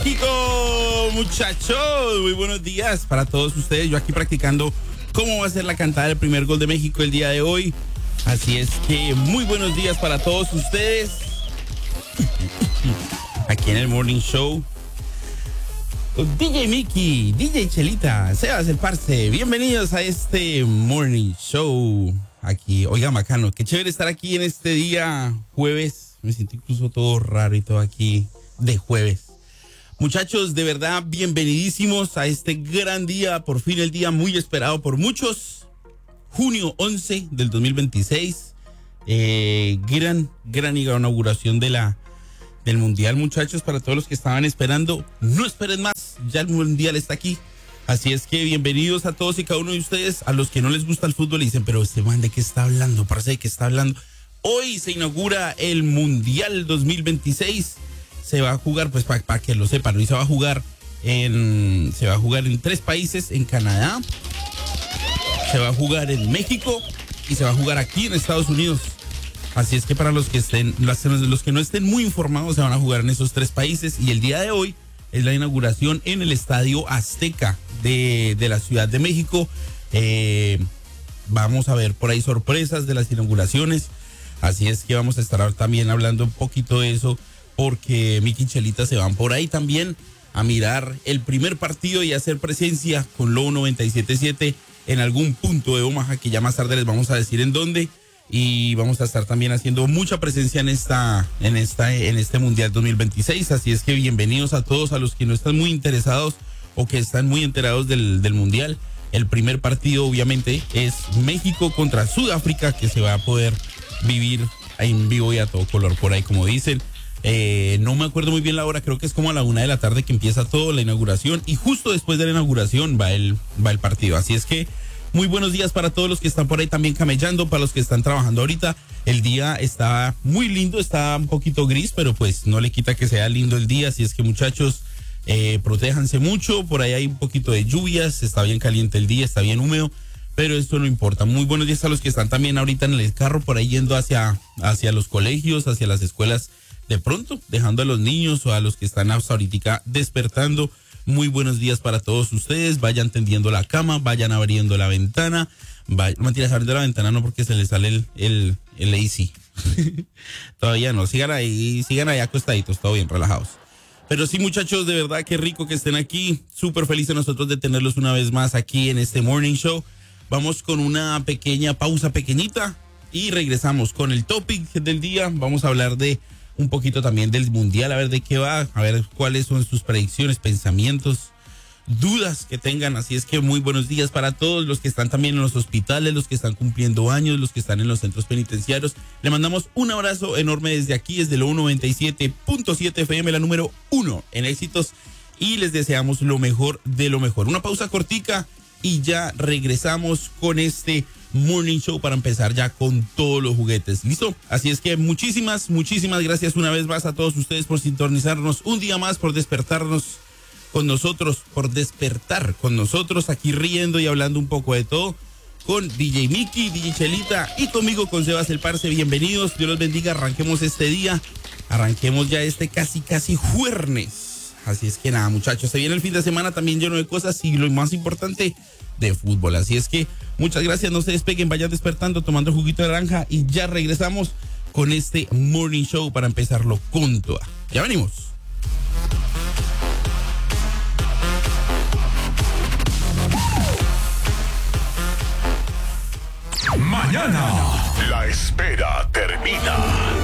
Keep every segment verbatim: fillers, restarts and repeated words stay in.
México, muchachos. Muy buenos días para todos ustedes. Yo aquí practicando cómo va a ser la cantada del primer gol de México el día de hoy. Así es que muy buenos días para todos ustedes. Aquí en el Morning Show. D J Mickey, D J Chelita, Sebas el Parce. Bienvenidos a este Morning Show. Aquí, oiga, bacano. Qué chévere estar aquí en este día jueves. Me siento incluso todo raro y todo aquí de jueves. Muchachos, de verdad, bienvenidísimos a este gran día, por fin el día muy esperado por muchos. junio once del dos mil veintiséis. Eh, gran, gran inauguración de la, del Mundial, muchachos, para todos los que estaban esperando. No esperen más, ya el Mundial está aquí. Así es que bienvenidos a todos y cada uno de ustedes. A los que no les gusta el fútbol y dicen, pero este man, ¿de qué está hablando? Parece de qué está hablando. Hoy se inaugura el Mundial dos mil veintiséis. Se va a jugar, pues para pa que lo sepan, hoy se va a jugar en se va a jugar en tres países, en Canadá, se va a jugar en México y se va a jugar aquí en Estados Unidos. Así es que para los que estén, los, los que no estén muy informados, se van a jugar en esos tres países. Y el día de hoy es la inauguración en el Estadio Azteca de, de la Ciudad de México. Eh, vamos a ver por ahí sorpresas de las inauguraciones. Así es que vamos a estar también hablando un poquito de eso, porque Mickey y Chelita se van por ahí también a mirar el primer partido y a hacer presencia con Lobo noventa y siete punto siete en algún punto de Omaha, que ya más tarde les vamos a decir en dónde. Y vamos a estar también haciendo mucha presencia en esta, en esta, en este Mundial dos mil veintiséis. Así es que bienvenidos a todos, a los que no están muy interesados o que están muy enterados del, del Mundial. El primer partido, obviamente, es México contra Sudáfrica, que se va a poder vivir en vivo y a todo color por ahí, como dicen. Eh, no me acuerdo muy bien la hora, creo que es como a la una de la tarde que empieza todo, la inauguración, y justo después de la inauguración va el, va el partido. Así es que muy buenos días para todos los que están por ahí también camellando, para los que están trabajando ahorita. El día está muy lindo, está un poquito gris, pero pues no le quita que sea lindo el día. Así es que, muchachos, eh, protéjanse mucho. Por ahí hay un poquito de lluvias, está bien caliente el día, está bien húmedo, pero esto no importa. Muy buenos días a los que están también ahorita en el carro, por ahí yendo hacia, hacia los colegios, hacia las escuelas, de pronto dejando a los niños o a los que están hasta ahorita despertando. Muy buenos días para todos ustedes. Vayan tendiendo la cama, vayan abriendo la ventana. Vay... No, mentiras, abriendo la ventana no, porque se les sale el, el, el A C. Todavía no, sigan ahí, sigan ahí acostaditos, todo bien, relajados. Pero sí, muchachos, de verdad qué rico que estén aquí. Súper felices nosotros de tenerlos una vez más aquí en este Morning Show. Vamos con una pequeña pausa pequeñita y regresamos con el topic del día. Vamos a hablar de un poquito también del Mundial, a ver de qué va, a ver cuáles son sus predicciones, pensamientos, dudas que tengan. Así es que muy buenos días para todos los que están también en los hospitales, los que están cumpliendo años, los que están en los centros penitenciarios. Le mandamos un abrazo enorme desde aquí, desde Lobo noventa y siete punto siete F M, la número uno en éxitos, y les deseamos lo mejor de lo mejor. Una pausa cortica y ya regresamos con este Morning Show para empezar ya con todos los juguetes. ¿Listo? Así es que muchísimas, muchísimas gracias una vez más a todos ustedes por sintonizarnos un día más, por despertarnos con nosotros, por despertar con nosotros aquí riendo y hablando un poco de todo con D J Mickey, D J Chelita y conmigo con Sebas el Parce. Bienvenidos, Dios los bendiga, arranquemos este día, arranquemos ya este casi, casi jueves. Así es que nada, muchachos, se viene el fin de semana también lleno de cosas y lo más importante, de fútbol. Así es que muchas gracias, no se despeguen, vayan despertando, tomando juguito de naranja y ya regresamos con este Morning Show para empezarlo con toda. Ya venimos. Mañana la espera termina.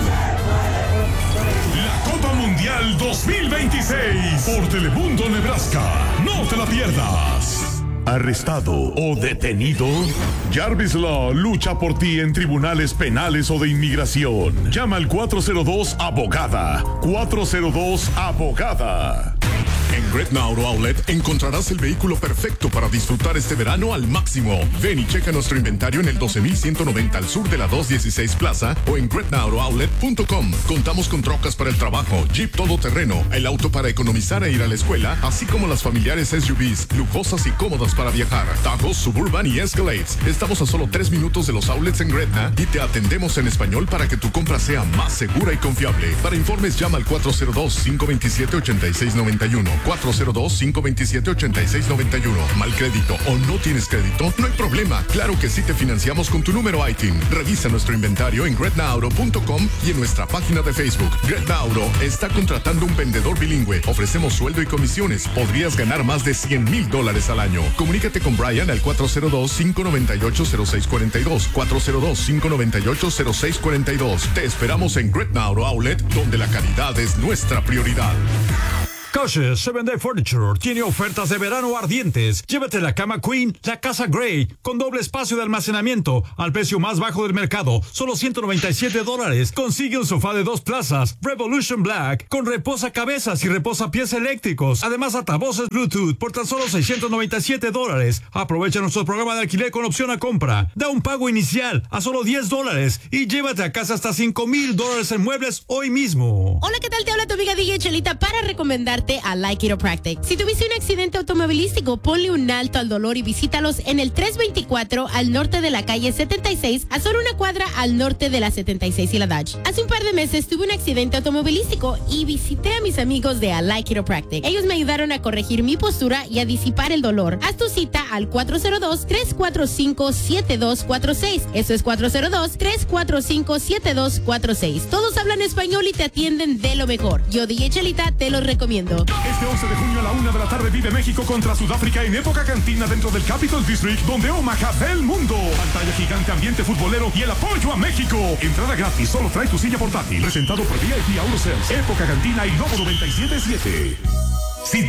La Copa Mundial dos mil veintiséis por Telemundo Nebraska. No te la pierdas. ¿Arrestado o detenido? Jarvis Law lucha por ti en tribunales penales o de inmigración. Llama al cuatro cero dos abogada. cuatro cero dos abogada. En Gretna Auto Outlet encontrarás el vehículo perfecto para disfrutar este verano al máximo. Ven y checa nuestro inventario en el doce mil ciento noventa al sur de la doscientos dieciséis Plaza o en gretna auto outlet punto com. Contamos con trocas para el trabajo, Jeep todoterreno, el auto para economizar e ir a la escuela, así como las familiares S U Vs, lujosas y cómodas para viajar, Tahoe, Suburban y Escalades. Estamos a solo tres minutos de los outlets en Gretna y te atendemos en español para que tu compra sea más segura y confiable. Para informes llama al cuatro cero dos, cinco dos siete, ocho seis nueve uno, cuatro cero dos, cinco dos siete, ocho seis nueve uno. ¿Mal crédito o no tienes crédito? No hay problema. Claro que sí te financiamos con tu número I T I N. Revisa nuestro inventario en gretna auto punto com y en nuestra página de Facebook. Gretna Auto está contratando un vendedor bilingüe. Ofrecemos sueldo y comisiones. Podrías ganar más de cien mil dólares al año. Comunícate con Brian al cuatro cero dos, cinco nueve ocho, cero seis cuatro dos, cuatro cero dos, cinco nueve ocho, cero seis cuatro dos. Te esperamos en Gretna Auto Outlet, donde la calidad es nuestra prioridad. Caches seven Day Furniture tiene ofertas de verano ardientes. Llévate la cama Queen, la casa Grey, con doble espacio de almacenamiento, al precio más bajo del mercado, solo ciento noventa y siete dólares. Consigue un sofá de dos plazas, Revolution Black, con reposacabezas y reposapiés eléctricos. Además, altavoces Bluetooth por tan solo seiscientos noventa y siete dólares. Aprovecha nuestro programa de alquiler con opción a compra. Da un pago inicial a solo diez dólares y llévate a casa hasta cinco mil dólares en muebles hoy mismo. Hola, ¿qué tal? Te habla tu amiga D J Chelita para recomendar a Like Chiropractic. Si tuviste un accidente automovilístico, ponle un alto al dolor y visítalos en el trescientos veinticuatro al norte de la calle setenta y seis, a solo una cuadra al norte de la setenta y seis y la Dodge. Hace un par de meses tuve un accidente automovilístico y visité a mis amigos de Like Chiropractic. Ellos me ayudaron a corregir mi postura y a disipar el dolor. Haz tu cita al cuatro cero dos, tres cuatro cinco, siete dos cuatro seis. Eso es cuatro cero dos, tres cuatro cinco, siete dos cuatro seis. Todos hablan español y te atienden de lo mejor. Yo, D J Chelita, te los recomiendo. Este once de junio a la una de la tarde vive México contra Sudáfrica en época cantina dentro del Capital District, donde Omaha ve el mundo. Pantalla gigante, ambiente futbolero y el apoyo a México. Entrada gratis, solo trae tu silla portátil. Presentado por V I P Auto Sales, época cantina y Lobo noventa y siete punto siete. Si